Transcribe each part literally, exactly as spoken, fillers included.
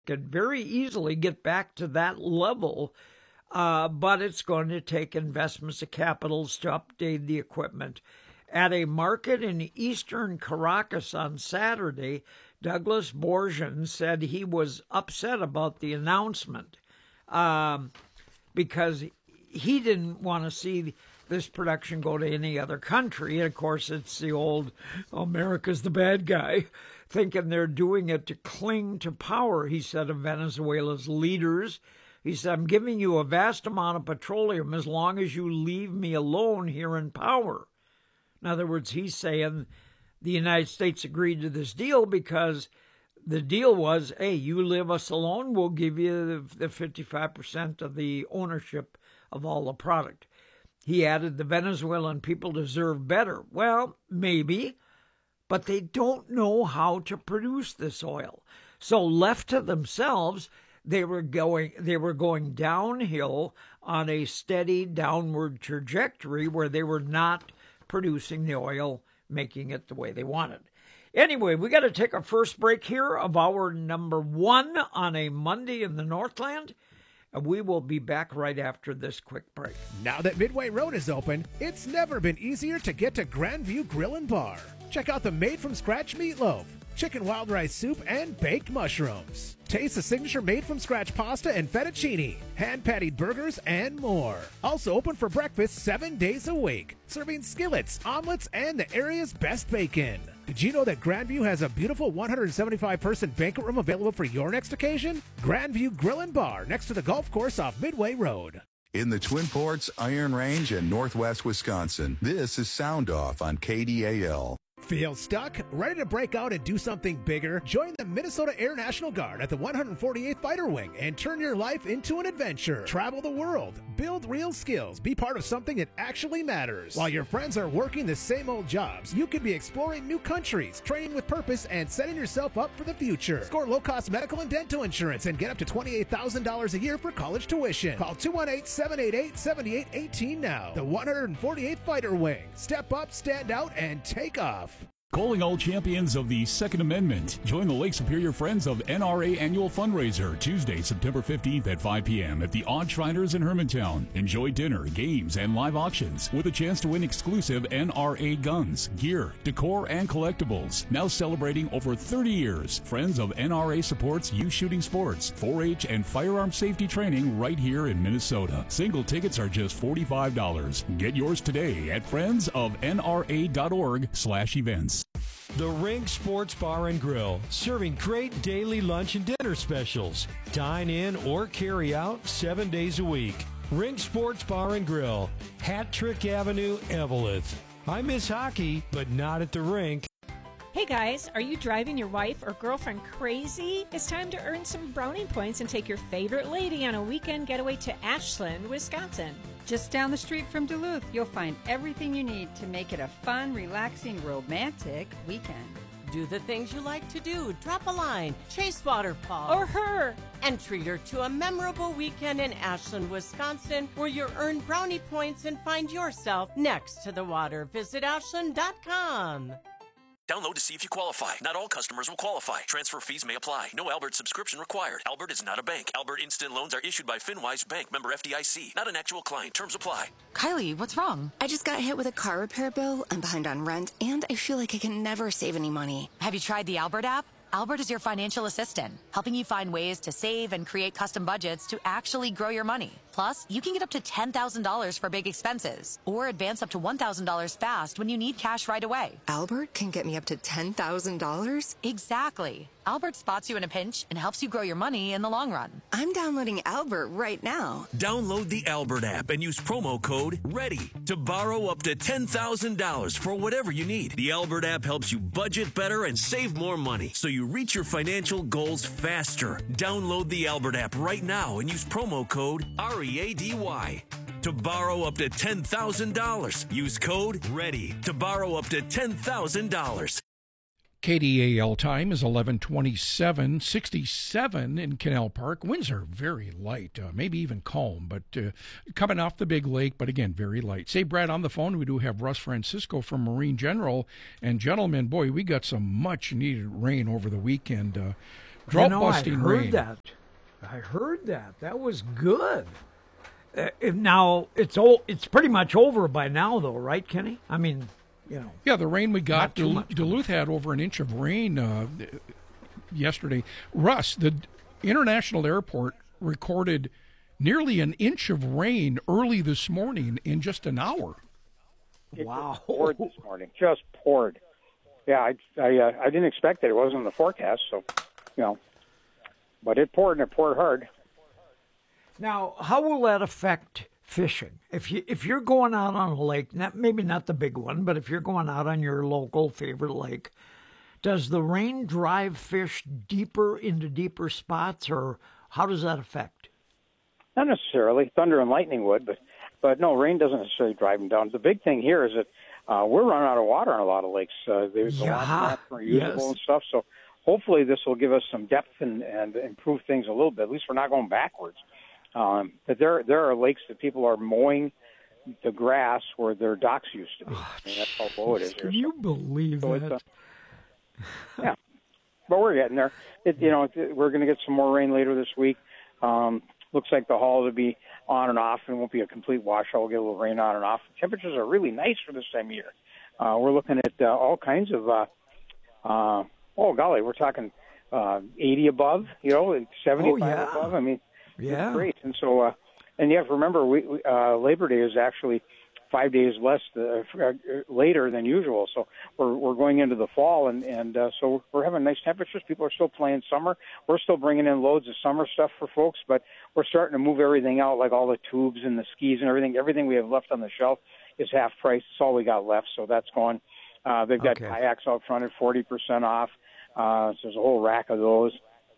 could very easily get back to that level, uh, but it's going to take investments of capitals to update the equipment. At a market in eastern Caracas on Saturday, Douglas Borgen said he was upset about the announcement um, because he didn't want to see this production go to any other country. And of course, it's the old America's the bad guy, thinking they're doing it to cling to power, he said of Venezuela's leaders. He said, I'm giving you a vast amount of petroleum as long as you leave me alone here in power. In other words, he's saying the United States agreed to this deal because the deal was, hey, you leave us alone, we'll give you the fifty-five percent of the ownership of all the product. He added, the Venezuelan people deserve better. Well, maybe, but they don't know how to produce this oil. So left to themselves, they were going they were going downhill on a steady downward trajectory where they were not producing the oil, making it the way they wanted. Anyway, we got to take our first break here of hour number one on a Monday in the Northland. And we will be back right after this quick break. Now that Midway Road is open, it's never been easier to get to Grandview Grill and Bar. Check out the made-from-scratch meatloaf, chicken wild rice soup, and baked mushrooms. Taste the signature made-from-scratch pasta and fettuccine, hand-patted burgers, and more. Also open for breakfast seven days a week, serving skillets, omelets, and the area's best bacon. Did you know that Grandview has a beautiful one hundred seventy-five person banquet room available for your next occasion? Grandview Grill and Bar, next to the golf course off Midway Road. In the Twin Ports, Iron Range, and Northwest Wisconsin, this is Sound Off on K D A L. Feel stuck? Ready to break out and do something bigger? Join the Minnesota Air National Guard at the one hundred forty-eighth Fighter Wing and turn your life into an adventure. Travel the world, build real skills, be part of something that actually matters. While your friends are working the same old jobs, you could be exploring new countries, training with purpose, and setting yourself up for the future. Score low-cost medical and dental insurance and get up to twenty-eight thousand dollars a year for college tuition. Call two one eight, seven eight eight, seven eight one eight now. The one hundred forty-eighth Fighter Wing. Step up, stand out, and take off. Calling all champions of the Second Amendment. Join the Lake Superior Friends of N R A Annual Fundraiser Tuesday, September fifteenth at five p.m. at the Odd Shriners in Hermantown. Enjoy dinner, games, and live auctions with a chance to win exclusive N R A guns, gear, decor, and collectibles. Now celebrating over thirty years, Friends of N R A supports youth shooting sports, four H, and firearm safety training right here in Minnesota. Single tickets are just forty-five dollars. Get yours today at friends of N R A dot org slash events. The Rink Sports Bar and Grill, serving great daily lunch and dinner specials. Dine in or carry out seven days a week. Rink Sports Bar and Grill, Hat Trick Avenue, Eveleth. I miss hockey, but not at the rink. Hey guys, are you driving your wife or girlfriend crazy? It's time to earn some brownie points and take your favorite lady on a weekend getaway to Ashland, Wisconsin. Just down the street from Duluth, you'll find everything you need to make it a fun, relaxing, romantic weekend. Do the things you like to do. Drop a line, chase waterfall. Or her. And treat her to a memorable weekend in Ashland, Wisconsin, where you earn brownie points and find yourself next to the water. Visit ashland dot com. Download to see if you qualify. Not all customers will qualify. Transfer fees may apply. No Albert subscription required. Albert is not a bank. Albert Instant Loans are issued by FinWise Bank, member F D I C. Not an actual client. Terms apply. Kylie, what's wrong? I just got hit with a car repair bill. I'm behind on rent, and I feel like I can never save any money. Have you tried the Albert app? Albert is your financial assistant, helping you find ways to save and create custom budgets to actually grow your money. Plus, you can get up to ten thousand dollars for big expenses or advance up to one thousand dollars fast when you need cash right away. Albert can get me up to ten thousand dollars? Exactly. Albert spots you in a pinch and helps you grow your money in the long run. I'm downloading Albert right now. Download the Albert app and use promo code READY to borrow up to ten thousand dollars for whatever you need. The Albert app helps you budget better and save more money so you reach your financial goals faster. Download the Albert app right now and use promo code R E A D Y to borrow up to ten thousand dollars. Use code READY to borrow up to ten thousand dollars. K D A L time is eleven twenty-seven, sixty-seven in Canal Park. Winds are very light, uh, maybe even calm, but uh, coming off the big lake, but again, very light. Say, Brad, on the phone, we do have Russ Francisco from Marine General. And gentlemen, boy, we got some much-needed rain over the weekend. Uh, Drought you know, busting I heard rain. that. I heard that. That was good. Uh, if now it's old, it's pretty much over by now, though, right, Kenny? I mean, you know. Yeah, the rain we got. Not too Dul- much. Duluth had over an inch of rain uh, yesterday. Russ, the international airport recorded nearly an inch of rain early this morning in just an hour. It Wow. just poured this morning. Just poured. Yeah, I I, uh, I didn't expect it. It wasn't in the forecast, so you know. But it poured and it poured hard. Now, how will that affect fishing? If you if you're going out on a lake, not maybe not the big one, but if you're going out on your local favorite lake, does the rain drive fish deeper into deeper spots, or how does that affect? Not necessarily. Thunder and lightning would, but but no, rain doesn't necessarily drive them down. The big thing here is that uh, we're running out of water on a lot of lakes. Uh, there's a lot of Yeah, plants are usable yes. and stuff. So hopefully this will give us some depth and, and improve things a little bit. At least we're not going backwards. Um, but there there are lakes that people are mowing the grass where their docks used to be. Oh, I mean, that's how low it is here. Can you believe So it's, that? uh, yeah, but we're getting there. It, you know, it, we're going to get some more rain later this week. Um, looks like the hall will be on and off, and won't be a complete washout. We'll get a little rain on and off. Temperatures are really nice for this time of year. Uh, we're looking at uh, all kinds of. Uh, uh, oh golly, we're talking uh, eighty above. You know, like seventy-five Oh, yeah. above. I mean, Yeah. it's great. And so, uh, and you have to remember, we, we, uh, Labor Day is actually five days less uh, later than usual. So we're we're going into the fall, and and uh, so we're having nice temperatures. People are still playing summer. We're still bringing in loads of summer stuff for folks, but we're starting to move everything out, like all the tubes and the skis and everything. Everything we have left on the shelf is half price. It's all we got left, so that's gone. Uh, they've got Okay. kayaks out front at forty percent off. Uh, so there's a whole rack of those.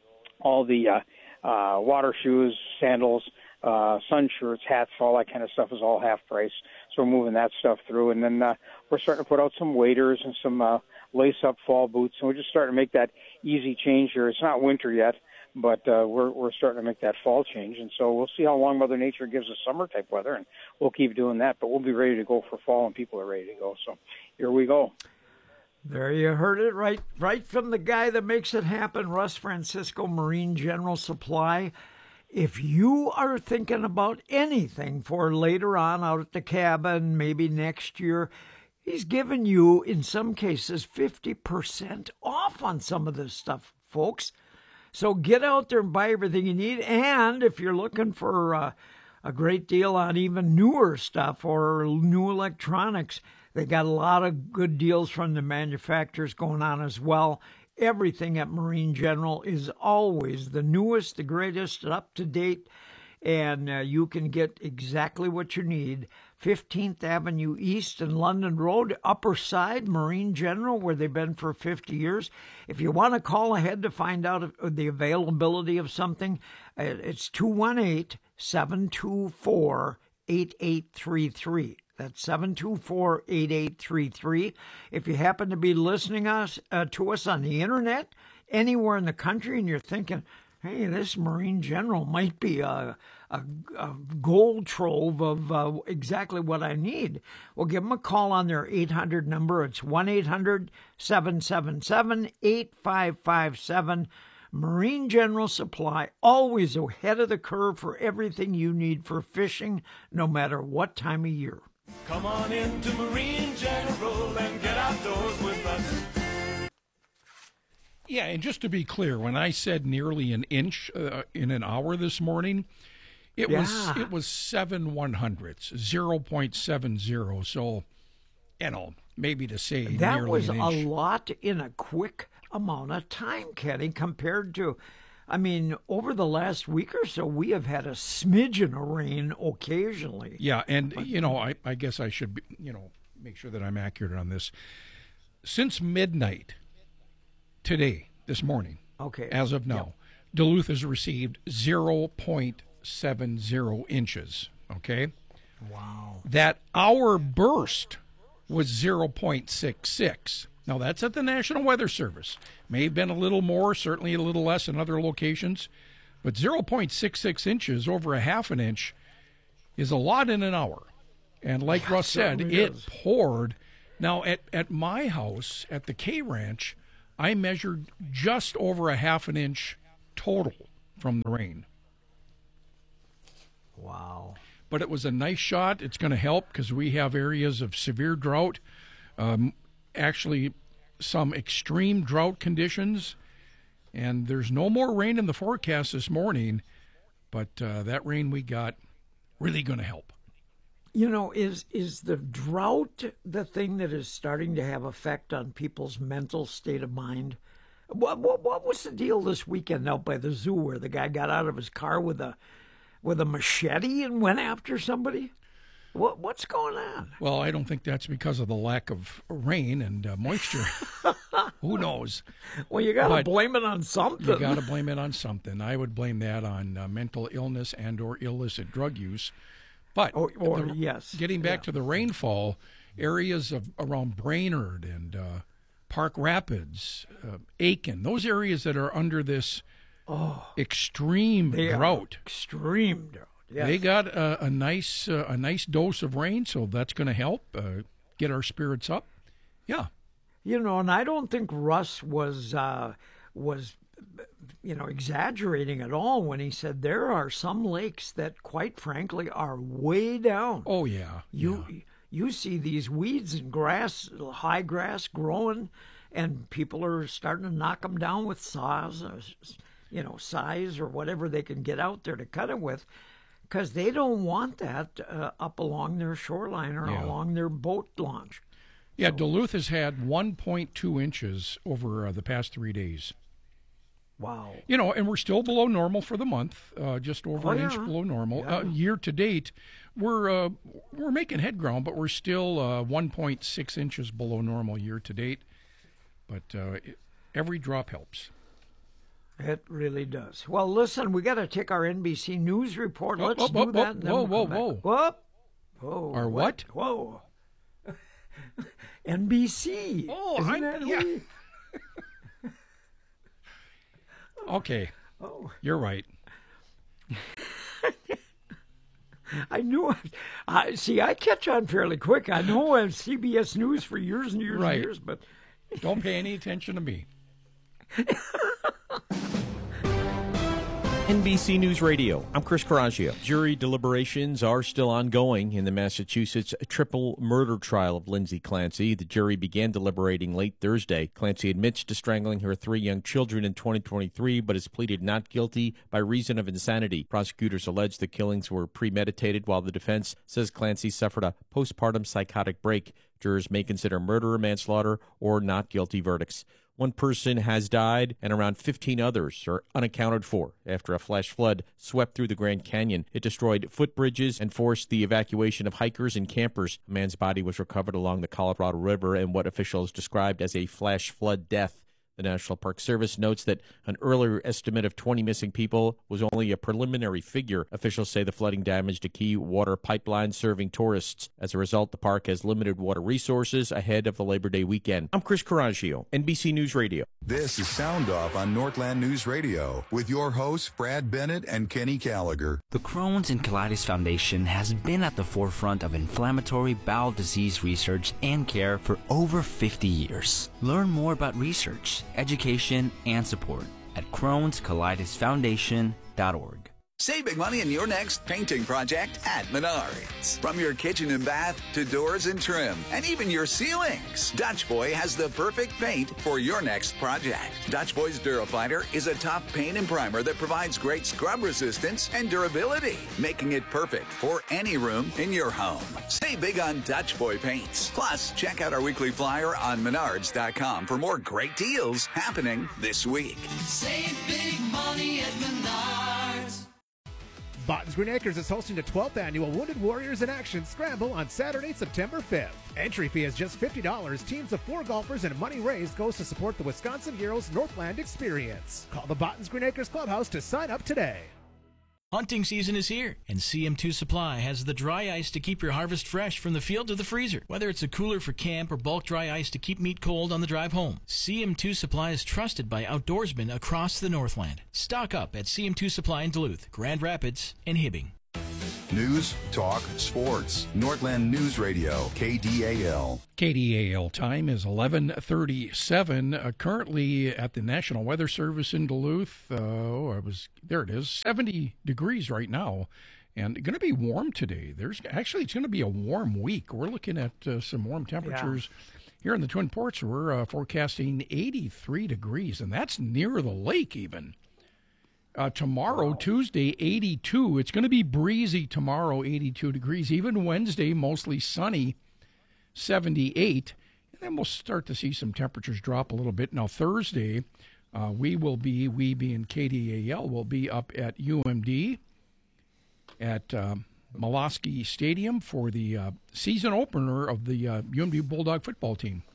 All the uh, uh, water shoes, sandals, uh, sun shirts, hats, all that kind of stuff is all half price. So we're moving that stuff through. And then uh, we're starting to put out some waders and some uh, lace-up fall boots. And we're just starting to make that easy change here. It's not winter yet, but uh, we're we're starting to make that fall change. And so we'll see how long Mother Nature gives us summer-type weather, and we'll keep doing that. But we'll be ready to go for fall, and people are ready to go. So here we go. There you heard it right right from the guy that makes it happen, Russ Francisco, Marine General Supply. If you are thinking about anything for later on out at the cabin, maybe next year, he's giving you, in some cases, fifty percent off on some of this stuff, folks. So get out there and buy everything you need. And if you're looking for uh, a great deal on even newer stuff or new electronics, they got a lot of good deals from the manufacturers going on as well. Everything at Marine General is always the newest, the greatest, up to date, and uh, you can get exactly what you need. fifteenth Avenue East and London Road, Upper Side, Marine General, where they've been for fifty years. If you want to call ahead to find out if, the availability of something, uh, it's two one eight, seven two four, eight eight three three. That's seven two four, eight eight three three. If you happen to be listening us uh, to us on the internet, anywhere in the country, and you're thinking, hey, this Marine General might be a, a, a gold trove of uh, exactly what I need, well, give them a call on their eight hundred number. It's one eight hundred, seven seven seven, eight five five seven. Marine General Supply, always ahead of the curve for everything you need for fishing, no matter what time of year. Come on into Marine General and get outdoors with us. Yeah, and just to be clear, when I said nearly an inch uh, in an hour this morning, it Yeah. was it was seven one hundredths, zero point seven zero. So, you know, maybe to say That nearly was an a inch. lot in a quick amount of time, Kenny, compared to, I mean, over the last week or so, we have had a smidgen of rain occasionally. Yeah, and, you know, I, I guess I should, be, you know, make sure that I'm accurate on this. Since midnight today, this morning, okay, as of now, Duluth has received zero point seven zero inches, okay? Wow. That hour burst was zero point six six. Now, that's at the National Weather Service. May have been a little more, certainly a little less in other locations, but zero point six six inches, over a half an inch, is a lot in an hour. And like Yeah, Russ said, certainly it is. poured. Now, at, at my house, at the K Ranch, I measured just over a half an inch total from the rain. Wow. But it was a nice shot. It's going to help because we have areas of severe drought, um, actually some extreme drought conditions, and there's no more rain in the forecast this morning, but uh, that rain we got really going to help. You know, is is the drought the thing that is starting to have effect on people's mental state of mind? What what, what was the deal this weekend out by the zoo where the guy got out of his car with a with a machete and went after somebody? What what's going on? Well, I don't think that's because of the lack of rain and uh, moisture. Who knows? Well, you got to But blame it on something. You got to blame it on something. I would blame that on uh, mental illness and or illicit drug use. But or, or the, yes, getting back yeah. to the rainfall, areas of around Brainerd and uh, Park Rapids, uh, Aiken, those areas that are under this oh, extreme they drought, are extreme drought. Yes. They got a, a nice uh, a nice dose of rain, so that's going to help uh, get our spirits up. Yeah, you know, and I don't think Russ was uh, was. you know, exaggerating at all when he said there are some lakes that, quite frankly, are way down. Oh, yeah. You yeah. you see these weeds and grass, high grass growing, and people are starting to knock them down with saws, or, you know, size or whatever they can get out there to cut it with, because they don't want that uh, up along their shoreline or Yeah. along their boat launch. Yeah, so, Duluth has had one point two inches over uh, the past three days. Wow. You know, and we're still below normal for the month, uh, just over Oh, an yeah. inch below normal. Yeah. Uh, year to date, we're uh, we're making head ground, but we're still uh, one point six inches below normal year to date. But uh, it, every drop helps. It really does. Well, listen, we got to take our N B C News report. Oh, Let's oh, do oh, that. oh, and then whoa, we'll whoa, come whoa. back. Whoa. Whoa. Our what? Whoa. N B C. Oh, Isn't I- that who yeah. we- Okay. Oh. You're right. I knew it. I see. I catch on fairly quick. I know I'm C B S News for years and years Right. and years, but Don't pay any attention to me. N B C News Radio. I'm Chris Coraggio. Jury deliberations are still ongoing in the Massachusetts triple murder trial of Lindsay Clancy. The jury began deliberating late Thursday. Clancy admits to strangling her three young children in twenty twenty-three, but has pleaded not guilty by reason of insanity. Prosecutors allege the killings were premeditated, while the defense says Clancy suffered a postpartum psychotic break. Jurors may consider murder or manslaughter or not guilty verdicts. One person has died and around fifteen others are unaccounted for after a flash flood swept through the Grand Canyon. It destroyed footbridges and forced the evacuation of hikers and campers. A man's body was recovered along the Colorado River in what officials described as a flash flood death. The National Park Service notes that an earlier estimate of twenty missing people was only a preliminary figure. Officials say the flooding damaged a key water pipeline serving tourists. As a result, the park has limited water resources ahead of the Labor Day weekend. I'm Chris Coraggio, N B C News Radio. This is Sound Off on Northland News Radio with your hosts Brad Bennett and Kenny Gallagher. The Crohn's and Colitis Foundation has been at the forefront of inflammatory bowel disease research and care for over fifty years. Learn more about research, education, and support at crohns colitis foundation dot org. Save big money in your next painting project at Menards. From your kitchen and bath to doors and trim, and even your ceilings, Dutch Boy has the perfect paint for your next project. Dutch Boy's Durafighter is a top paint and primer that provides great scrub resistance and durability, making it perfect for any room in your home. Stay big on Dutch Boy paints. Plus, check out our weekly flyer on menards dot com for more great deals happening this week. Save big money at Menards. Botton's Green Acres is hosting the twelfth annual Wounded Warriors in Action Scramble on Saturday, September fifth. Entry fee is just fifty dollars. Teams of four golfers and money raised goes to support the Wisconsin Heroes Northland Experience. Call the Botton's Green Acres Clubhouse to sign up today. Hunting season is here, and C M two Supply has the dry ice to keep your harvest fresh from the field to the freezer. Whether it's a cooler for camp or bulk dry ice to keep meat cold on the drive home, C M two Supply is trusted by outdoorsmen across the Northland. Stock up at C M two Supply in Duluth, Grand Rapids, and Hibbing. News, talk, sports. Northland News Radio, K D A L. K D A L time is eleven thirty-seven. Uh, currently at the National Weather Service in Duluth. Uh, oh, I was there. It is seventy degrees right now, and going to be warm today. There's actually it's going to be a warm week. We're looking at uh, some warm temperatures. Yeah. Here in the Twin Ports, we're uh, forecasting eighty-three degrees, and that's near the lake even. Uh, tomorrow, wow. Tuesday, eighty-two. It's going to be breezy tomorrow, eighty-two degrees. Even Wednesday, mostly sunny, seventy-eight. And then we'll start to see some temperatures drop a little bit. Now, Thursday, uh, we will be, we being K D A L, will be up at U M D at um, Molosky Stadium for the uh, season opener of the uh, U M D Bulldog football team.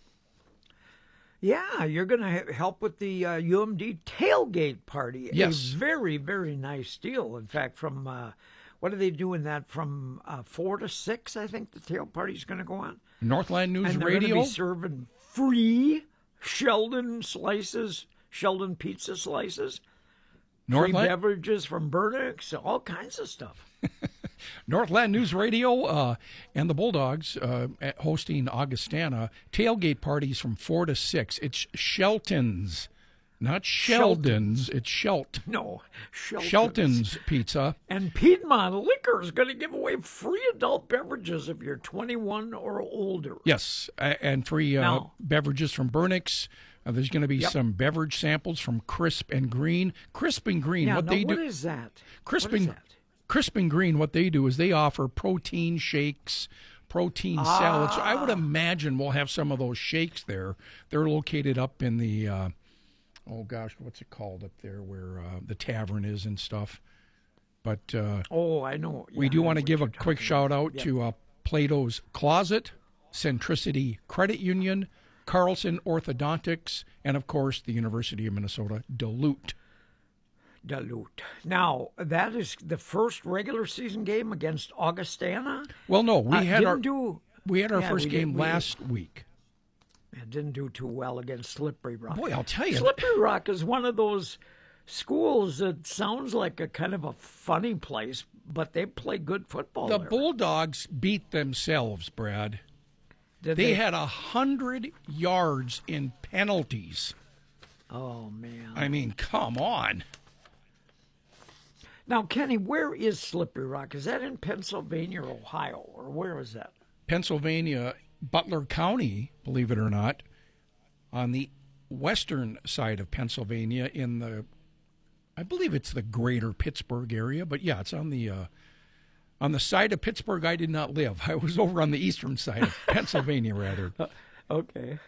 Yeah, you're going to ha- help with the uh, U M D tailgate party. Yes. A very, very nice deal. In fact, from, uh, what are they doing that from uh, four to six, I think the tail party's going to go on? Northland News and they're Radio. going to be serving free Sheldon slices, Sheldon pizza slices, Northland? free beverages from Burnix, all kinds of stuff. Northland News Radio uh, and the Bulldogs uh, hosting Augustana tailgate parties from four to six. It's Shelton's, not Sheldon's. It's Shelt. No, Shelton's. Shelton's Pizza. And Piedmont Liquor is going to give away free adult beverages if you're twenty-one or older. Yes, and free uh, now, beverages from Burnix. Uh, there's going to be yep. some beverage samples from Crisp and Green. Crisp and Green, yeah, what now, they what do. What is that? Crisp what is and that? Crisp and Green, what they do is they offer protein shakes, protein ah. salads. I would imagine we'll have some of those shakes there. They're located up in the, uh, oh gosh, what's it called up there where uh, the tavern is and stuff. But uh, oh, I know. Yeah, we do I want to give a quick shout out yep. to uh, Plato's Closet, Centricity Credit Union, Carlson Orthodontics, and of course the University of Minnesota Duluth. Duluth. Now, that is the first regular season game against Augustana? Well, no, we uh, had our do, we had our yeah, first we game did, we, last week. It didn't do too well against Slippery Rock. Boy, I'll tell you. Slippery Rock is one of those schools that sounds like a kind of a funny place, but they play good football The there. Bulldogs beat themselves, Brad. Did they, they had a hundred yards in penalties. Oh, man. I mean, come on. Now, Kenny, where is Slippery Rock? Is that in Pennsylvania or Ohio, or where is that? Pennsylvania, Butler County, believe it or not, on the western side of Pennsylvania in the, I believe it's the greater Pittsburgh area, but yeah, it's on the, uh, on the side of Pittsburgh I did not live. I was over on the eastern side of Pennsylvania, rather. Okay.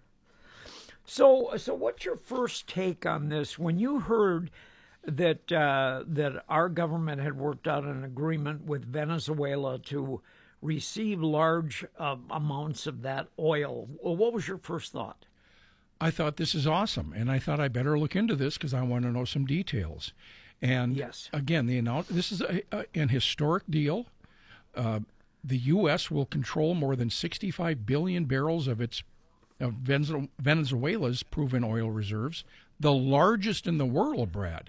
So, so what's your first take on this? When you heard that uh, that our government had worked out an agreement with Venezuela to receive large uh, amounts of that oil, well, what was your first thought? I thought this is awesome, and I thought I better look into this because I want to know some details. And yes. again, the announce this is a, a, an historic deal. Uh, the U S will control more than sixty-five billion barrels of its of Venezuela's proven oil reserves, the largest in the world, Brad.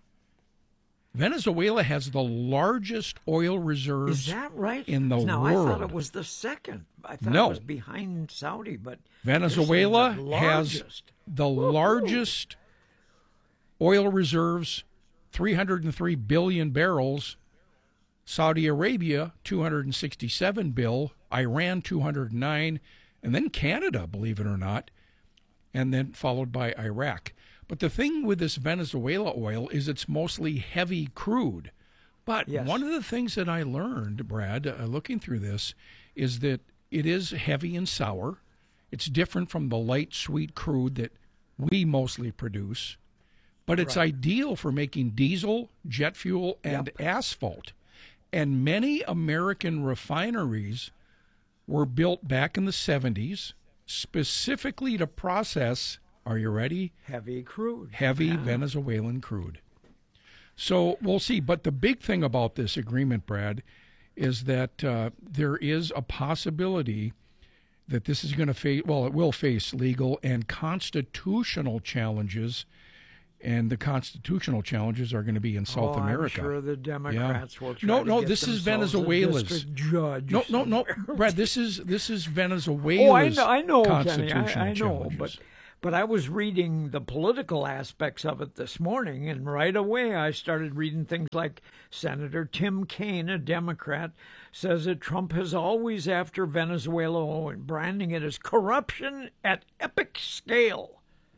Venezuela has the largest oil reserves Is that right? in the no, world. I thought it was the second. I thought no. it was behind Saudi, but Venezuela the has the Whoa. largest oil reserves, three hundred three billion barrels. Saudi Arabia, two hundred sixty-seven bill. Iran, two hundred nine. And then Canada, believe it or not. And then followed by Iraq. But the thing with this Venezuela oil is it's mostly heavy crude. But yes. one of the things that I learned, Brad, uh, looking through this, is that it is heavy and sour. It's different from the light, sweet crude that we mostly produce. But it's right. ideal for making diesel, jet fuel, and yep. asphalt. And many American refineries were built back in the seventies specifically to process, are you ready? Heavy crude. Heavy yeah. Venezuelan crude. So we'll see. But the big thing about this agreement, Brad, is that uh, there is a possibility that this is going to face, well, it will face legal and constitutional challenges And the constitutional challenges are going to be in South oh, America. I'm sure the Democrats yeah. will try no, to no. get This is themselves a Venezuela's district judge. No, no, no, Brad. This is this is Venezuela's oh, I know, I know, constitutional Kenny, I, I know, challenges. but but I was reading the political aspects of it this morning, and right away I started reading things like Senator Tim Kaine, a Democrat, says that Trump is always after Venezuela and branding it as corruption at epic scale.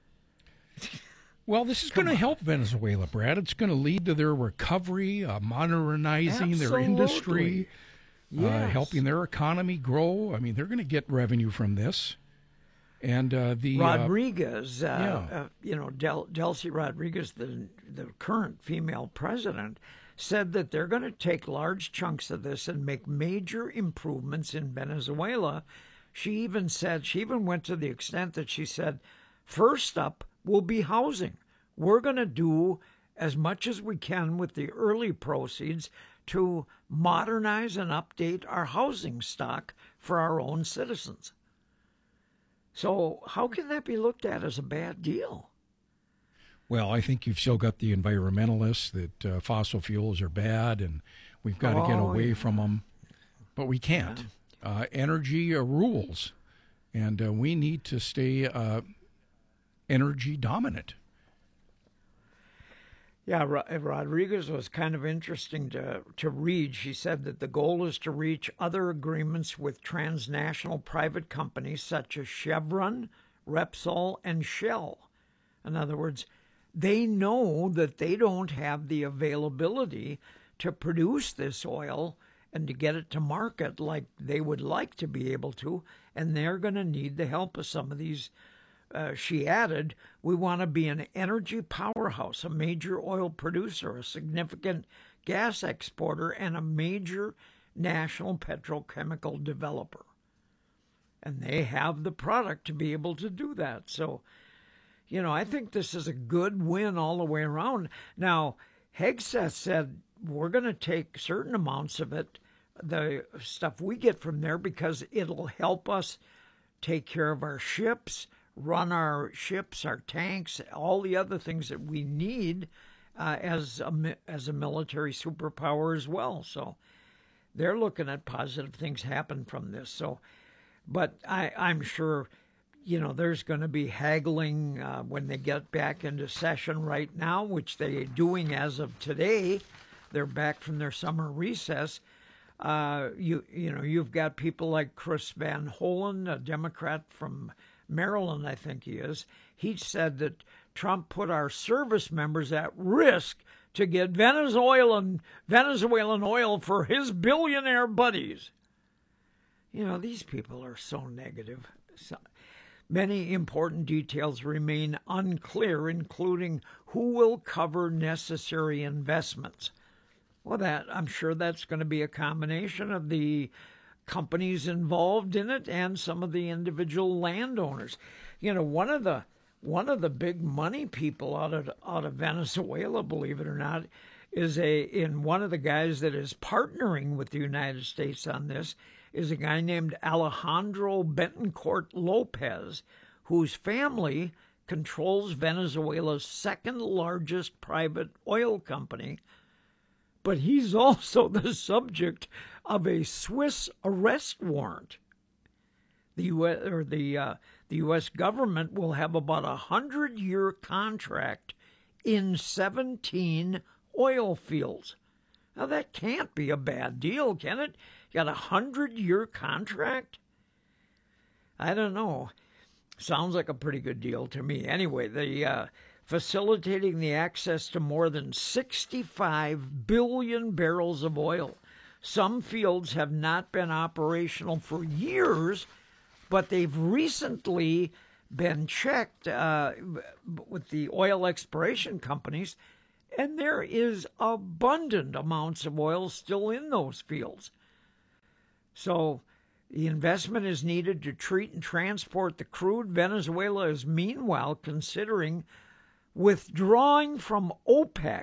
Well, this is going to help Venezuela, Brad. It's going to lead to their recovery, uh, modernizing Absolutely. their industry, yes. uh, helping their economy grow. I mean, they're going to get revenue from this. And uh, the Rodriguez, uh, yeah. uh, you know, Del- Delcy Rodriguez, the the current female president, said that they're going to take large chunks of this and make major improvements in Venezuela. She even said, she even went to the extent that she said, first up will be housing. We're going to do as much as we can with the early proceeds to modernize and update our housing stock for our own citizens. So how can that be looked at as a bad deal? Well, I think you've still got the environmentalists that uh, fossil fuels are bad and we've got to oh, get away yeah. from them. But we can't. Yeah. Uh, energy uh, rules, and uh, we need to stay uh, energy dominant. Yeah, Rodriguez was kind of interesting to, to read. She said that the goal is to reach other agreements with transnational private companies such as Chevron, Repsol, and Shell. In other words, they know that they don't have the availability to produce this oil and to get it to market like they would like to be able to, and they're going to need the help of some of these. Uh, she added, we want to be an energy powerhouse, a major oil producer, a significant gas exporter, and a major national petrochemical developer. And they have the product to be able to do that. So, you know, I think this is a good win all the way around. Now, Hegseth said we're going to take certain amounts of it, the stuff we get from there, because it'll help us take care of our ships, run our ships, our tanks, all the other things that we need uh, as a, as a military superpower as well. So they're looking at positive things happen from this. So, but I, I'm sure, you know, there's going to be haggling uh, when they get back into session right now, which they're doing as of today. They're back from their summer recess. Uh, you you know, you've got people like Chris Van Hollen, a Democrat from Maryland, I think he is. He said that Trump put our service members at risk to get Venezuelan Venezuelan oil for his billionaire buddies. You know, these people are so negative. So, many important details remain unclear, including who will cover necessary investments. Well, that I'm sure that's going to be a combination of the companies involved in it and some of the individual landowners. You know, one of the one of the big money people out of out of Venezuela, believe it or not, is a in one of the guys that is partnering with the United States on this is a guy named Alejandro Betancourt Lopez, whose family controls Venezuela's second largest private oil company. But he's also the subject of a Swiss arrest warrant. The U S or the uh, the U S government will have about a hundred-year contract in seventeen oil fields. Now that can't be a bad deal, can it? You got a hundred-year contract? I don't know. Sounds like a pretty good deal to me. Anyway, the uh, facilitating the access to more than sixty-five billion barrels of oil. Some fields have not been operational for years, but they've recently been checked uh, with the oil exploration companies, and there is abundant amounts of oil still in those fields. So the investment is needed to treat and transport the crude. Venezuela is meanwhile considering withdrawing from OPEC.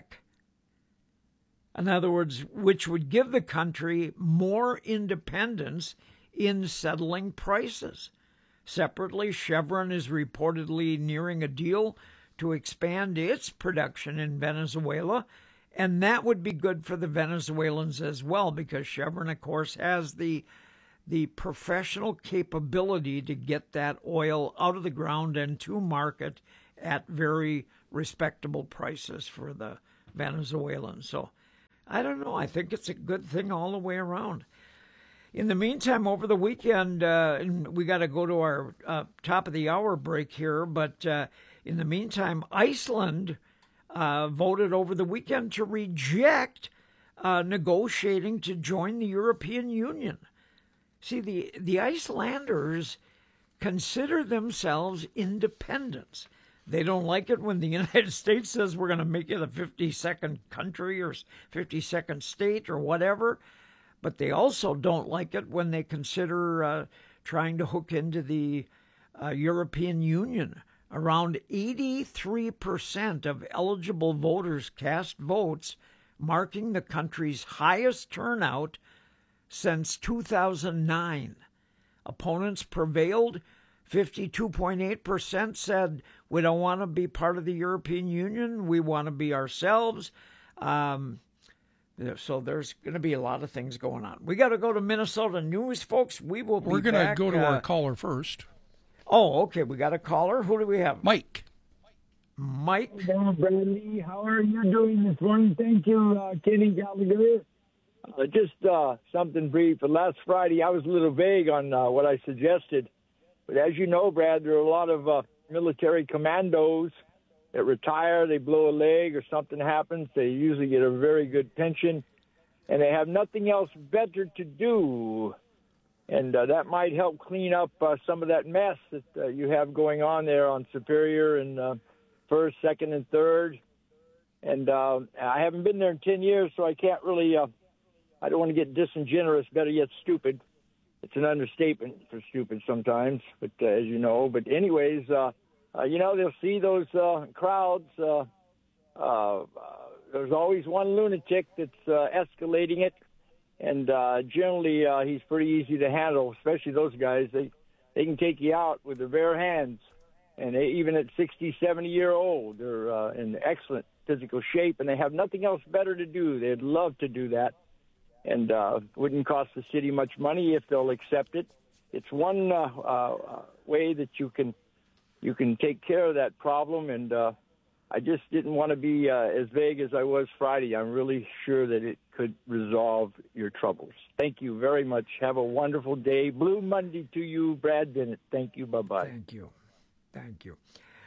In other words, which would give the country more independence in settling prices. Separately, Chevron is reportedly nearing a deal to expand its production in Venezuela, and that would be good for the Venezuelans as well, because Chevron, of course, has the the professional capability to get that oil out of the ground and to market at very respectable prices for the Venezuelans. So I don't know. I think it's a good thing all the way around. In the meantime, over the weekend, uh, and we got to go to our uh, top of the hour break here, but uh, in the meantime, Iceland uh, voted over the weekend to reject uh, negotiating to join the European Union. See, the, the Icelanders consider themselves independents. They don't like it when the United States says we're going to make it a fifty-second country or fifty-second state or whatever, but they also don't like it when they consider uh, trying to hook into the uh, European Union. Around eighty-three percent of eligible voters cast votes, marking the country's highest turnout since two thousand nine. Opponents prevailed. fifty-two point eight percent said we don't want to be part of the European Union. We want to be ourselves. Um, so there's going to be a lot of things going on. We got to go to Minnesota news, folks. We will be We're going to go to uh, our caller first. Oh, okay. We got a caller. Who do we have? Mike. Mike. Hello, Bradley. How are you doing this morning? Thank you, uh, Kenny Gallagher. Uh, just uh, something brief. Last Friday, I was a little vague on uh, what I suggested. But as you know, Brad, there are a lot of uh, military commandos that retire. They blow a leg or something happens. They usually get a very good pension, and they have nothing else better to do. And uh, that might help clean up uh, some of that mess that uh, you have going on there on Superior and uh, First, Second, and Third. And uh, I haven't been there in ten years, so I can't really uh, – I don't want to get disingenuous, better yet stupid. It's an understatement for stupid sometimes, but uh, as you know. But anyways, uh, uh, you know, they'll see those uh, crowds. Uh, uh, uh, there's always one lunatic that's uh, escalating it, and uh, generally uh, he's pretty easy to handle, especially those guys. They, they can take you out with their bare hands, and they, even at sixty, seventy year old, they're uh, in excellent physical shape, and they have nothing else better to do. They'd love to do that. And uh, wouldn't cost the city much money if they'll accept it. It's one uh, uh, way that you can you can take care of that problem. And uh, I just didn't want to be uh, as vague as I was Friday. I'm really sure that it could resolve your troubles. Thank you very much. Have a wonderful day. Blue Monday to you, Brad Bennett. Thank you. Bye-bye. Thank you. Thank you.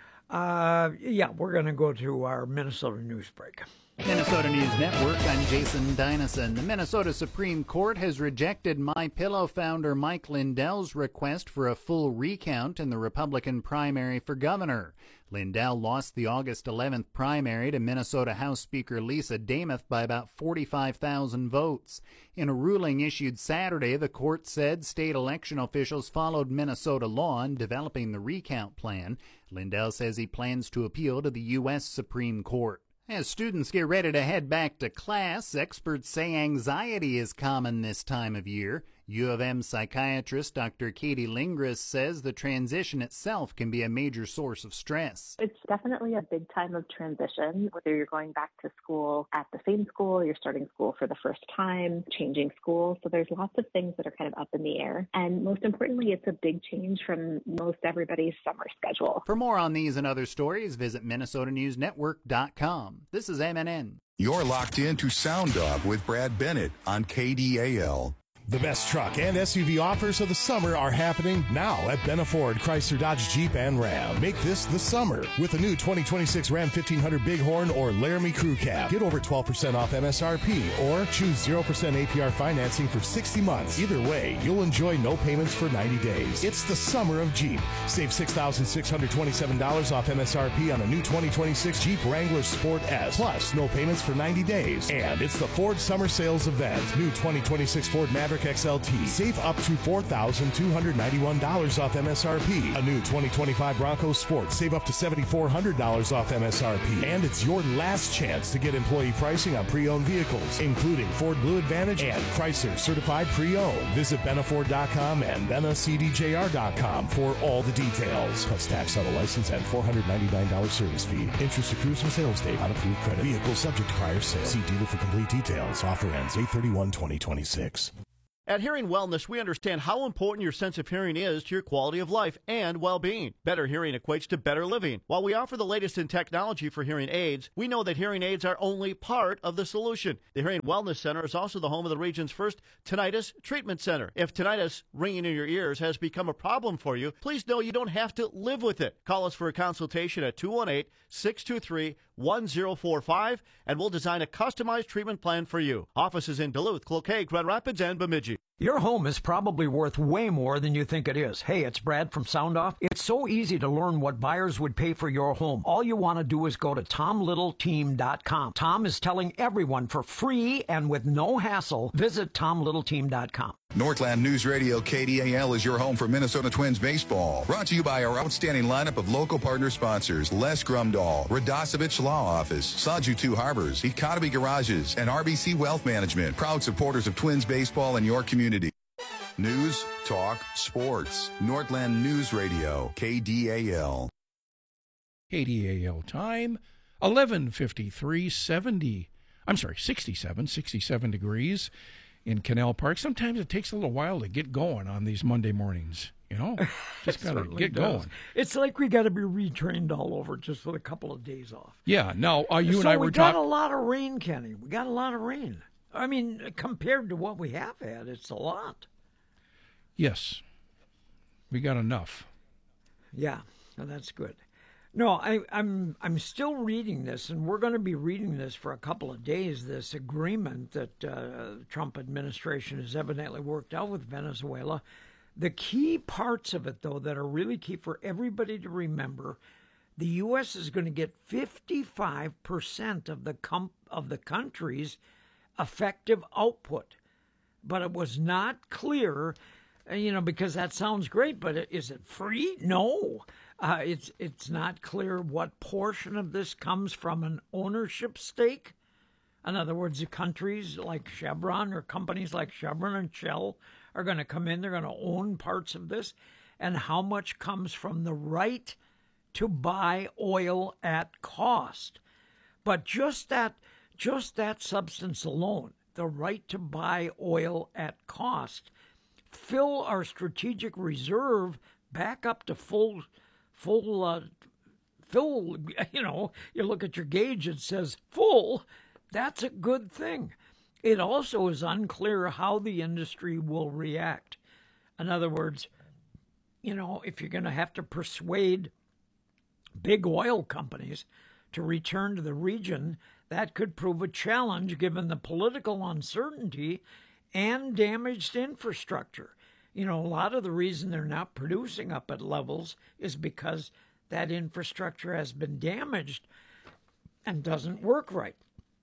Uh, yeah, we're going to go to our Minnesota news break. Minnesota News Network, I'm Jason Dynison. The Minnesota Supreme Court has rejected MyPillow founder Mike Lindell's request for a full recount in the Republican primary for governor. Lindell lost the August eleventh primary to Minnesota House Speaker Lisa Demuth by about forty-five thousand votes. In a ruling issued Saturday, the court said state election officials followed Minnesota law in developing the recount plan. Lindell says he plans to appeal to the U S Supreme Court. As students get ready to head back to class, experts say anxiety is common this time of year. U of M psychiatrist Doctor Katie Lingris says the transition itself can be a major source of stress. It's definitely a big time of transition, whether you're going back to school at the same school, you're starting school for the first time, changing school. So there's lots of things that are kind of up in the air. And most importantly, it's a big change from most everybody's summer schedule. For more on these and other stories, visit Minnesota News Network dot com. This is M N N. You're locked in to Sound Off with Brad Bennett on K D A L. The best truck and S U V offers of the summer are happening now at Benna Ford, Chrysler, Dodge, Jeep, and Ram. Make this the summer with the new twenty twenty-six Ram fifteen hundred Bighorn or Laramie Crew Cab. Get over twelve percent off M S R P or choose zero percent A P R financing for sixty months. Either way, you'll enjoy no payments for ninety days. It's the summer of Jeep. Save six thousand six hundred twenty-seven dollars off M S R P on a new twenty twenty-six Jeep Wrangler Sport S. Plus, no payments for ninety days. And it's the Ford Summer Sales Event. New twenty twenty-six Ford Maverick Lyric X L T. Save up to four thousand two hundred ninety-one dollars off M S R P. A new twenty twenty-five Bronco Sport. Save up to seven thousand four hundred dollars off M S R P. And it's your last chance to get employee pricing on pre-owned vehicles, including Ford Blue Advantage and Chrysler Certified Pre-Owned. Visit Benna Ford dot com and Benna C D J R dot com for all the details. Plus tax, auto license, and four hundred ninety-nine dollars service fee. Interest accrues from sales date on approved credit. Vehicle subject to prior sale. See dealer for complete details. Offer ends eight thirty-one twenty twenty-six. At Hearing Wellness, we understand how important your sense of hearing is to your quality of life and well-being. Better hearing equates to better living. While we offer the latest in technology for hearing aids, we know that hearing aids are only part of the solution. The Hearing Wellness Center is also the home of the region's first tinnitus treatment center. If tinnitus, ringing in your ears, has become a problem for you, please know you don't have to live with it. Call us for a consultation at two one eight, six two three, one zero four five, and we'll design a customized treatment plan for you. Offices in Duluth, Cloquet, Grand Rapids, and Bemidji. Your home is probably worth way more than you think it is. Hey, it's Brad from Sound Off. It's so easy to learn what buyers would pay for your home. All you want to do is go to tom little team dot com. Tom is telling everyone for free and with no hassle, visit tom little team dot com. Northland News Radio K D A L is your home for Minnesota Twins baseball. Brought to you by our outstanding lineup of local partner sponsors: Les Grumdahl, Radosevich Law Office, Saju Two Harbors, Economy Garages, and R B C Wealth Management. Proud supporters of Twins baseball in your community. News, talk, sports. Northland News Radio K D A L. K D A L time, eleven fifty-three, seventy. I'm sorry, sixty-seven, sixty-seven degrees in Canal Park. Sometimes it takes a little while to get going on these Monday mornings, you know? Just got to get does. going. It's like we got to be retrained all over just with a couple of days off. Yeah, now, uh, you so and I were we got talking. a lot of rain, Kenny. We got a lot of rain. I mean, compared to what we have had, it's a lot. Yes, we got enough. Yeah, well, that's good. No, I, I'm I'm still reading this, and we're going to be reading this for a couple of days, this agreement that uh, the Trump administration has evidently worked out with Venezuela. The key parts of it, though, that are really key for everybody to remember, the U S is going to get fifty-five percent of the com- of the country's effective output. But it was not clear, you know, because that sounds great, but is it free? No. Uh, it's it's not clear what portion of this comes from an ownership stake. In other words, the countries like Chevron or companies like Chevron and Shell are going to come in. They're going to own parts of this. And how much comes from the right to buy oil at cost. But just that, just that substance alone, the right to buy oil at cost, fill our strategic reserve back up to full full uh, full, you know, you look at your gauge, it says full. That's a good thing. It also is unclear how the industry will react. In other words, you know, if you're going to have to persuade big oil companies to return to the region, that could prove a challenge given the political uncertainty and damaged infrastructure. You know, a lot of the reason they're not producing up at levels is because that infrastructure has been damaged and doesn't work right.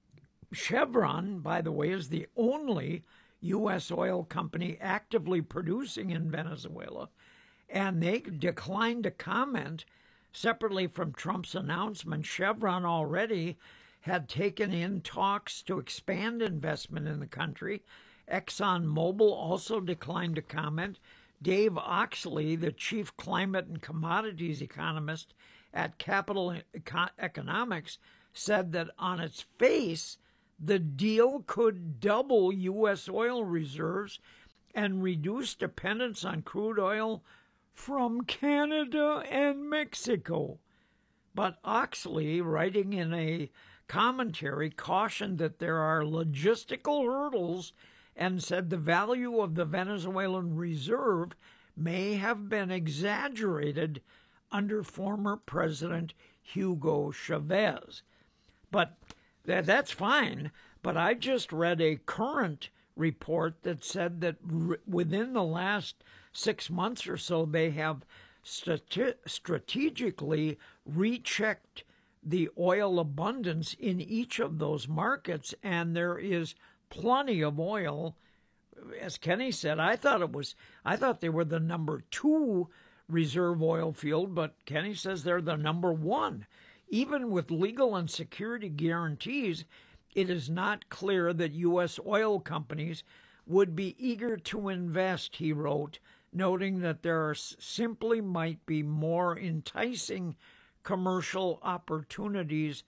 Chevron, by the way, is the only U S oil company actively producing in Venezuela, and they declined to comment. Separately from Trump's announcement, Chevron already had taken in talks to expand investment in the country. ExxonMobil also declined to comment. Dave Oxley, the chief climate and commodities economist at Capital Eco- Economics, said that on its face, the deal could double U S oil reserves and reduce dependence on crude oil from Canada and Mexico. But Oxley, writing in a commentary, cautioned that there are logistical hurdles and said the value of the Venezuelan reserve may have been exaggerated under former President Hugo Chavez. But th- that's fine. But I just read a current report that said that r- within the last six months or so, they have strate- strategically rechecked the oil abundance in each of those markets, and there is plenty of oil as Kenny said, I thought it was, I thought they were the number two reserve oil field, but Kenny says they're the number one. Even with legal and security guarantees, it is not clear that U S oil companies would be eager to invest, he wrote, noting that there are simply might be more enticing commercial opportunities,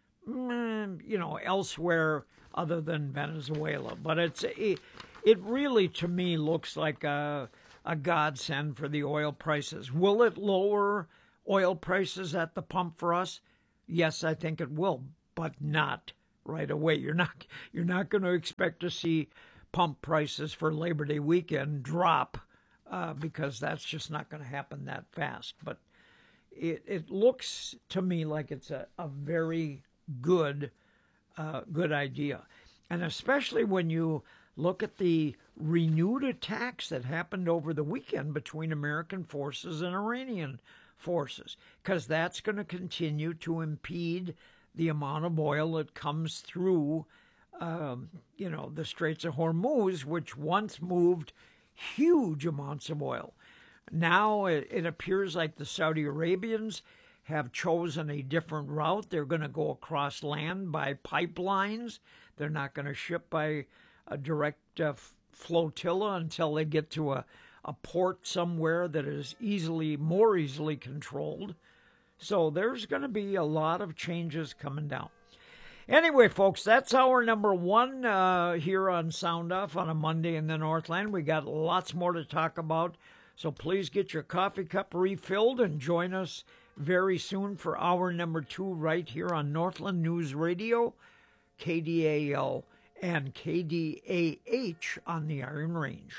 you know, elsewhere other than Venezuela. But it's it, it really, to me, looks like a, a godsend for the oil prices. Will it lower oil prices at the pump for us? Yes, I think it will, but not right away. You're not you're not going to expect to see pump prices for Labor Day weekend drop uh, because that's just not going to happen that fast. But it it looks to me like it's a, a very good uh, good idea, and especially when you look at the renewed attacks that happened over the weekend between American forces and Iranian forces, because that's going to continue to impede the amount of oil that comes through, um, you know, the Straits of Hormuz, which once moved huge amounts of oil. Now it, it appears like the Saudi Arabians have chosen a different route. They're going to go across land by pipelines. They're not going to ship by a direct uh, flotilla until they get to a, a port somewhere that is easily, more easily controlled. So there's going to be a lot of changes coming down. Anyway, folks, that's our number one uh, here on Sound Off on a Monday in the Northland. We got lots more to talk about. So please get your coffee cup refilled and join us very soon for hour number two right here on Northland News Radio, K D A L, and K D A H on the Iron Range.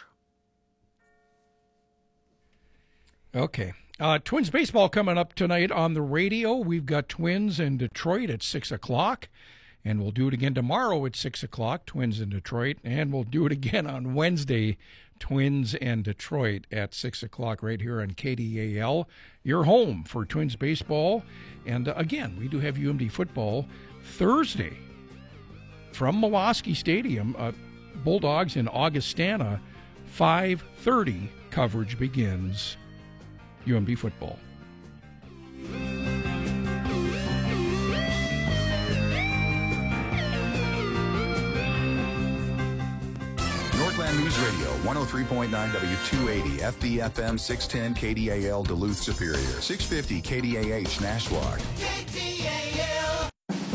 Okay. Uh, Twins baseball coming up tonight on the radio. We've got Twins in Detroit at six o'clock, and we'll do it again tomorrow at six o'clock, Twins in Detroit, and we'll do it again on Wednesday, Twins and Detroit at six o'clock right here on K D A L, your home for Twins baseball. And uh, again, we do have U M D football Thursday from Milwaukee Stadium. Uh, Bulldogs in Augustana, five thirty coverage begins. U M D football. Northland News Radio, one oh three point nine W two eighty, F D F M six ten K D A L Duluth Superior, six fifty K D A H Nashwauk. K D A L.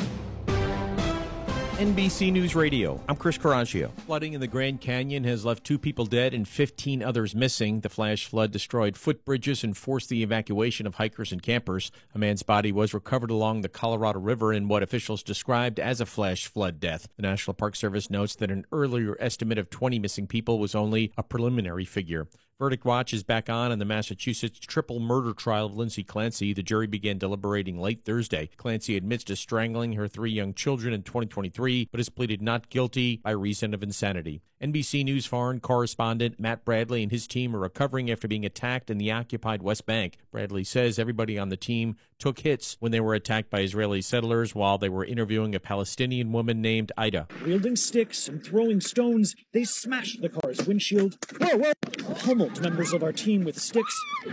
N B C News Radio. I'm Chris Caraccio. Flooding in the Grand Canyon has left two people dead and fifteen others missing. The flash flood destroyed footbridges and forced the evacuation of hikers and campers. A man's body was recovered along the Colorado River in what officials described as a flash flood death. The National Park Service notes that an earlier estimate of twenty missing people was only a preliminary figure. Verdict watch is back on in the Massachusetts triple murder trial of Lindsay Clancy. The jury began deliberating late Thursday. Clancy admits to strangling her three young children in twenty twenty-three, but has pleaded not guilty by reason of insanity. N B C News foreign correspondent Matt Bradley and his team are recovering after being attacked in the occupied West Bank. Bradley says everybody on the team took hits when they were attacked by Israeli settlers while they were interviewing a Palestinian woman named Ida. Wielding sticks and throwing stones, they smashed the car's windshield, whoa, whoa, pummeled members of our team with sticks,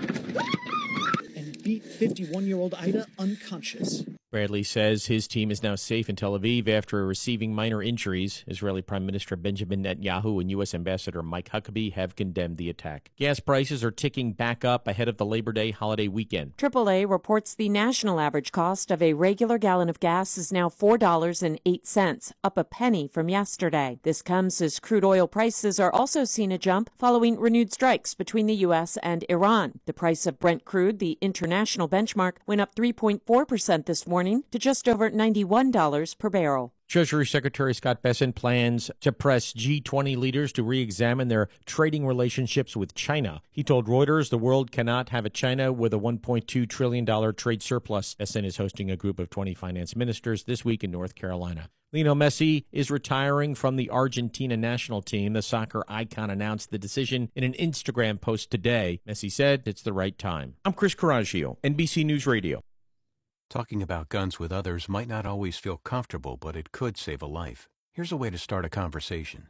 and beat fifty-one-year-old Ida unconscious. Bradley says his team is now safe in Tel Aviv after receiving minor injuries. Israeli Prime Minister Benjamin Netanyahu and U S Ambassador Mike Huckabee have condemned the attack. Gas prices are ticking back up ahead of the Labor Day holiday weekend. triple A reports the national average cost of a regular gallon of gas is now four dollars and eight cents, up a penny from yesterday. This comes as crude oil prices are also seeing a jump following renewed strikes between the U S and Iran. The price of Brent crude, the international benchmark, went up three point four percent this morning to just over ninety-one dollars per barrel. Treasury Secretary Scott Bessent plans to press G twenty leaders to re-examine their trading relationships with China. He told Reuters the world cannot have a China with a one point two trillion dollars trade surplus. Bessent is hosting a group of twenty finance ministers this week in North Carolina. Lionel Messi is retiring from the Argentina national team. The soccer icon announced the decision in an Instagram post today. Messi said it's the right time. I'm Chris Caraccio, N B C News Radio. Talking about guns with others might not always feel comfortable, but it could save a life. Here's a way to start a conversation.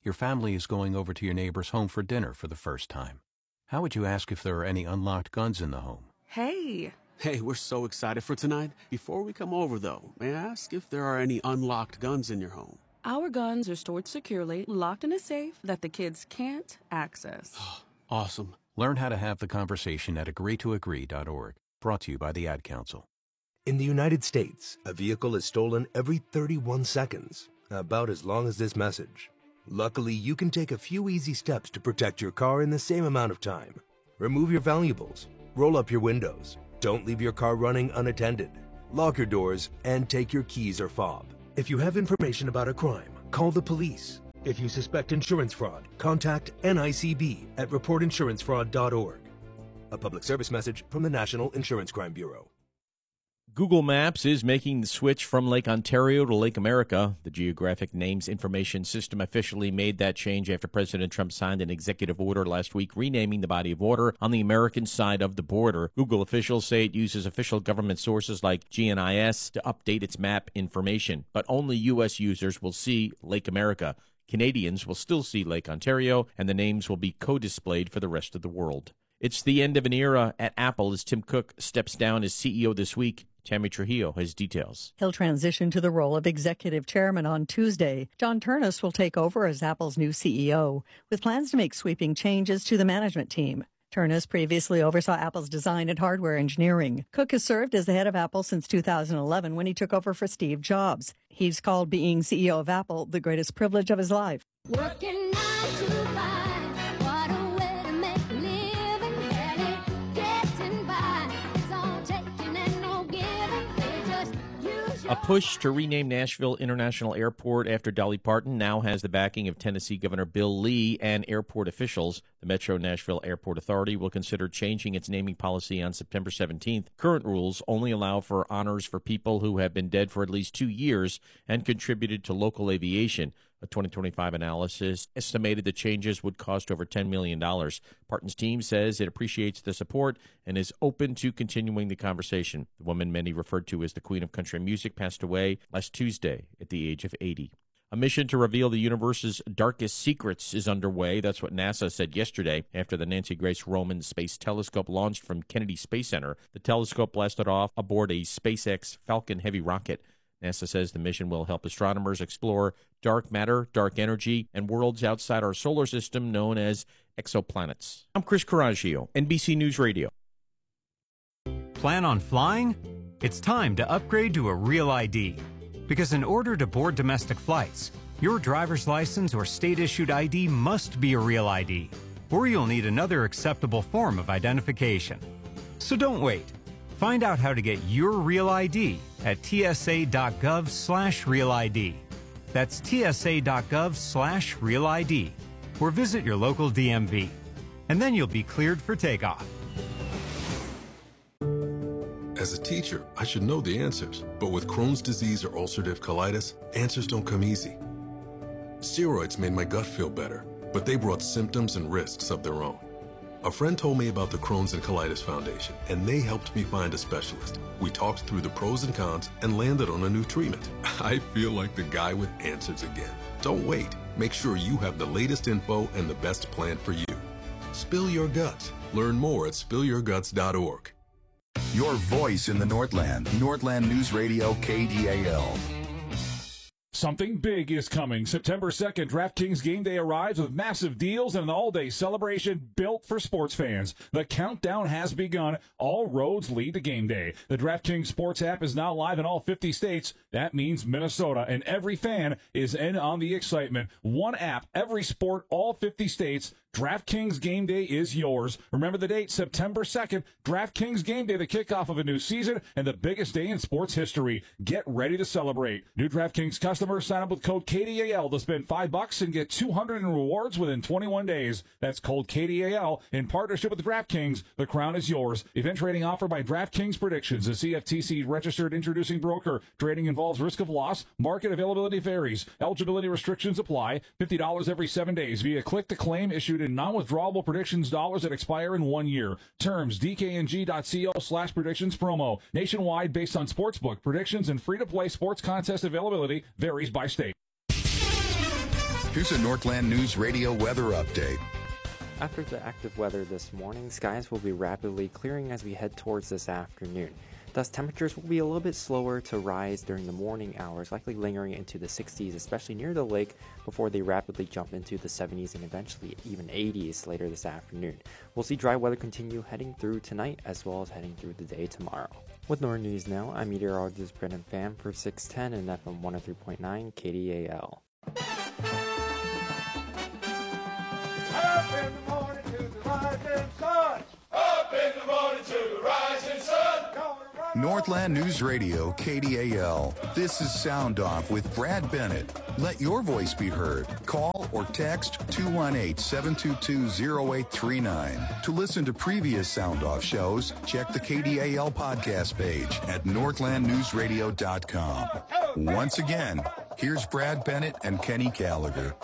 Your family is going over to your neighbor's home for dinner for the first time. How would you ask if there are any unlocked guns in the home? Hey. Hey, we're so excited for tonight. Before we come over, though, may I ask if there are any unlocked guns in your home? Our guns are stored securely, locked in a safe that the kids can't access. Awesome. Learn how to have the conversation at agree to agree dot org. Brought to you by the Ad Council. In the United States, a vehicle is stolen every thirty-one seconds, about as long as this message. Luckily, you can take a few easy steps to protect your car in the same amount of time. Remove your valuables, roll up your windows, don't leave your car running unattended, lock your doors, and take your keys or fob. If you have information about a crime, call the police. If you suspect insurance fraud, contact N I C B at report insurance fraud dot org. A public service message from the National Insurance Crime Bureau. Google Maps is making the switch from Lake Ontario to Lake America. The Geographic Names Information System officially made that change after President Trump signed an executive order last week renaming the body of water on the American side of the border. Google officials say it uses official government sources like G N I S to update its map information, but only U S users will see Lake America. Canadians will still see Lake Ontario, and the names will be co-displayed for the rest of the world. It's the end of an era at Apple as Tim Cook steps down as C E O this week. Tammy Trujillo has details. He'll transition to the role of executive chairman on Tuesday. John Ternus will take over as Apple's new C E O, with plans to make sweeping changes to the management team. Ternus previously oversaw Apple's design and hardware engineering. Cook has served as the head of Apple since two thousand eleven when he took over for Steve Jobs. He's called being C E O of Apple the greatest privilege of his life. Working nine to five, what a way to make a living, barely getting by. It's all taking and no giving, they just use your... A push to rename Nashville International Airport after Dolly Parton now has the backing of Tennessee Governor Bill Lee and airport officials. The Metro Nashville Airport Authority will consider changing its naming policy on September seventeenth. Current rules only allow for honors for people who have been dead for at least two years and contributed to local aviation. A twenty twenty-five analysis estimated the changes would cost over ten million dollars. Parton's team says it appreciates the support and is open to continuing the conversation. The woman many referred to as the Queen of Country Music passed away last Tuesday at the age of eighty. A mission to reveal the universe's darkest secrets is underway. That's what NASA said yesterday after the Nancy Grace Roman Space Telescope launched from Kennedy Space Center. The telescope blasted off aboard a SpaceX Falcon Heavy rocket. NASA says the mission will help astronomers explore dark matter, dark energy, and worlds outside our solar system known as exoplanets. I'm Chris Coraggio, N B C News Radio. Plan on flying? It's time to upgrade to a Real I D. Because in order to board domestic flights, your driver's license or state-issued I D must be a Real I D, or you'll need another acceptable form of identification. So don't wait. Find out how to get your Real I D at tsa.gov slash Real ID. That's tsa.gov slash Real ID, or visit your local D M V. And then you'll be cleared for takeoff. As a teacher, I should know the answers, but with Crohn's disease or ulcerative colitis, answers don't come easy. Steroids made my gut feel better, but they brought symptoms and risks of their own. A friend told me about the Crohn's and Colitis Foundation, and they helped me find a specialist. We talked through the pros and cons and landed on a new treatment. I feel like the guy with answers again. Don't wait. Make sure you have the latest info and the best plan for you. Spill your guts. Learn more at spill your guts dot org. Your voice in the Northland. Northland News Radio K D A L. Something big is coming. September second, DraftKings Game Day arrives with massive deals and an all-day celebration built for sports fans. The countdown has begun. All roads lead to Game Day. The DraftKings Sports app is now live in all fifty states. That means Minnesota, and every fan is in on the excitement. One app, every sport, all fifty states. DraftKings Game Day is yours. Remember the date, September second. DraftKings Game Day, the kickoff of a new season and the biggest day in sports history. Get ready to celebrate. New DraftKings customers sign up with code K D A L to spend five bucks and get two hundred in rewards within twenty-one days. That's code K D A L in partnership with DraftKings. The crown is yours. Event trading offered by DraftKings Predictions, a C F T C registered introducing broker. Trading involves risk of loss. Market availability varies. Eligibility restrictions apply. fifty dollars every seven days via click to claim issued in non-withdrawable predictions dollars that expire in one year. Terms D K N G dot co slash predictions promo. Nationwide based on sportsbook predictions and free-to-play sports contest availability varies by state. Here's a Northland News Radio weather update. After the active weather this morning, skies will be rapidly clearing as we head towards this afternoon. Thus, temperatures will be a little bit slower to rise during the morning hours, likely lingering into the sixties, especially near the lake, before they rapidly jump into the seventies and eventually even eighties later this afternoon. We'll see dry weather continue heading through tonight as well as heading through the day tomorrow. With Northern News Now, I'm meteorologist Brendan Pham for six ten and F M one oh three point nine K D A L. Up in the morning to the rising sun. Up in the morning to the rising sun. Northland News Radio, K D A L. This is Sound Off with Brad Bennett. Let your voice be heard. Call or text two one eight, seven two two, zero eight three nine. To listen to previous Sound Off shows, check the K D A L podcast page at northland news radio dot com. Once again, here's Brad Bennett and Kenny Gallagher.